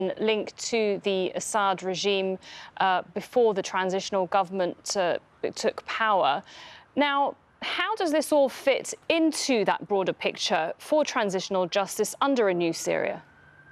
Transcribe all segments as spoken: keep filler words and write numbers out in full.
linked to the Assad regime uh, before the transitional government uh, took power. Now, how does this all fit into that broader picture for transitional justice under a new Syria?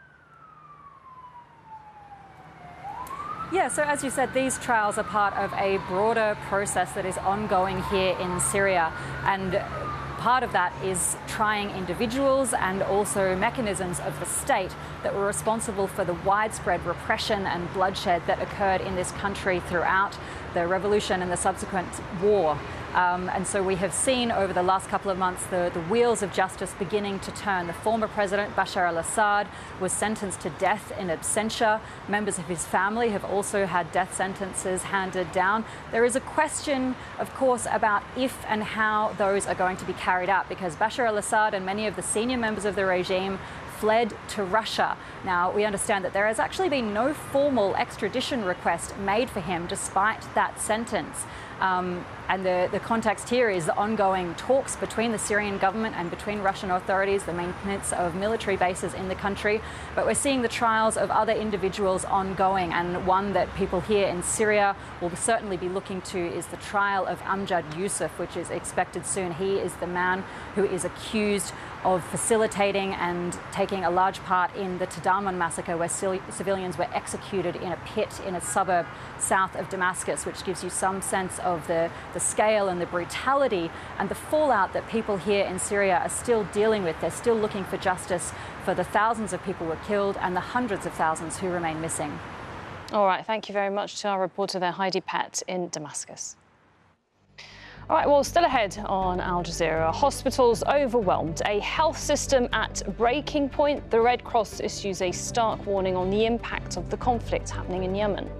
Yeah, so as you said, these trials are part of a broader process that is ongoing here in Syria. And part of that is trying individuals and also mechanisms of the state that were responsible for the widespread repression and bloodshed that occurred in this country throughout the revolution and the subsequent war. Um, and so we have seen over the last couple of months the, the wheels of justice beginning to turn. The former president, Bashar al-Assad, was sentenced to death in absentia. Members of his family have also had death sentences handed down. There is a question, of course, about if and how those are going to be carried out, because Bashar al-Assad and many of the senior members of the regime fled to Russia. Now, we understand that there has actually been no formal extradition request made for him despite that sentence. Um, and the, the context here is the ongoing talks between the Syrian government and between Russian authorities, the maintenance of military bases in the country. But we're seeing the trials of other individuals ongoing, and one that people here in Syria will certainly be looking to is the trial of Amjad Yusuf, which is expected soon. He is the man who is accused of facilitating and taking a large part in the Tadaman massacre, where civilians were executed in a pit in a suburb south of Damascus, which gives you some sense of the, the scale and the brutality and the fallout that people here in Syria are still dealing with. They're still looking for justice for the thousands of people who were killed and the hundreds of thousands who remain missing. All right, thank you very much to our reporter there, Heidi Patt, in Damascus. All right, well, still ahead on Al Jazeera, hospitals overwhelmed, a health system at breaking point. The Red Cross issues a stark warning on the impact of the conflict happening in Yemen.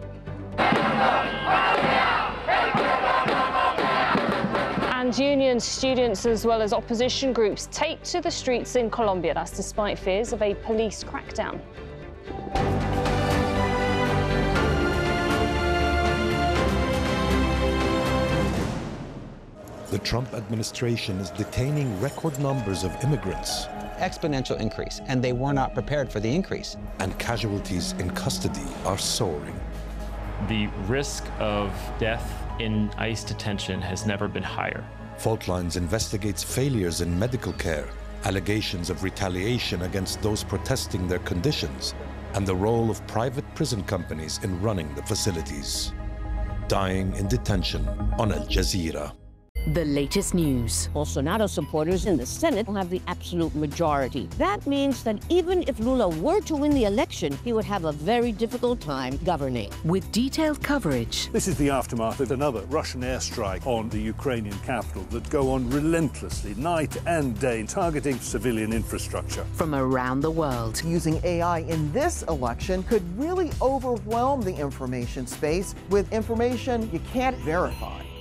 And unions, students, as well as opposition groups take to the streets in Colombia. That's despite fears of a police crackdown. The Trump administration is detaining record numbers of immigrants. Exponential increase, and they were not prepared for the increase. And casualties in custody are soaring. The risk of death in ICE detention has never been higher. Fault Lines investigates failures in medical care, allegations of retaliation against those protesting their conditions, and the role of private prison companies in running the facilities. Dying in detention on Al Jazeera. The latest news. Bolsonaro supporters in the Senate will have the absolute majority. That means that even if Lula were to win the election, he would have a very difficult time governing. With detailed coverage. This is the aftermath of another Russian airstrike on the Ukrainian capital that go on relentlessly, night and day, targeting civilian infrastructure. From around the world. Using A I in this election could really overwhelm the information space with information you can't verify.